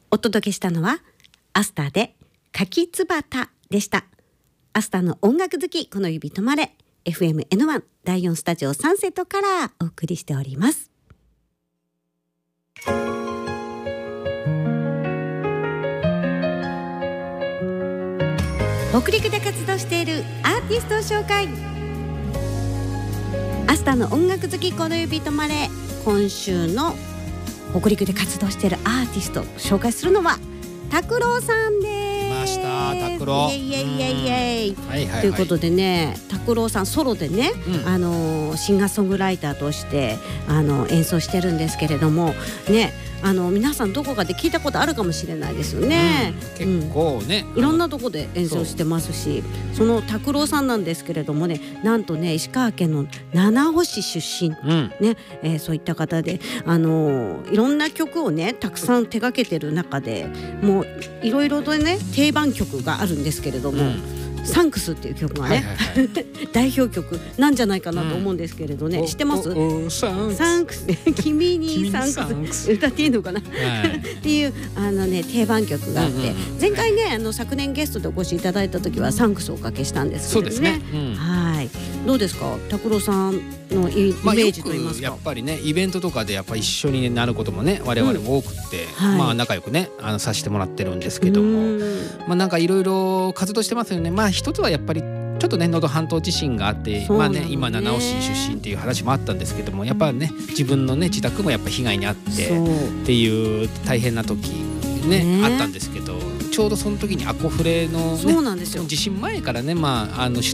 お届けしたのはアスターで柿つばたでした。アスターの音楽好き、この指止まれ FMN1 第4スタジオサンセットからお送りしております。北陸で活動しているアーティストを紹介。アスターの音楽好き、この指止まれ、今週の北陸で活動しているアーティストを紹介するのは拓郎さんです。 来ました拓郎。 イエイイエイイエイ、ということでね、拓郎さんソロでね、シンガーソングライターとして演奏してるんですけれどもね、皆さんどこかで聞いたことあるかもしれないですよね。 結構ね、 いろんなとこで演奏してますし、その拓郎さんなんですけれどもね、なんとね石川県の七尾市出身、ね、そういった方でいろんな曲をねたくさん手掛けてる中で、もういろいろとね定番曲があるんですけれども、サンクスっていう曲がね、代表曲なんじゃないかなと思うんですけれどね、知ってます？サンクス君にサンクス歌っていいのかな、っていう定番曲があって、前回ね昨年ゲストでお越しいただいた時はサンクスをおかけしたんですけどね。そうですね。はい。どうですか、拓郎さんのイメージと言いますか。 やっぱりねイベントとかでやっぱ一緒になることもね我々も多くて、仲良くねさせてもらってるんですけども、なんかいろいろ活動してますよね。一つはやっぱりちょっとね能登半島地震があって、今七尾市出身っていう話もあったんですけども、やっぱりね自分のね自宅もやっぱ被害に遭ってっていう大変な時ねあったんですけど、ちょうどその時にアコフレの、ね、地震前からね、首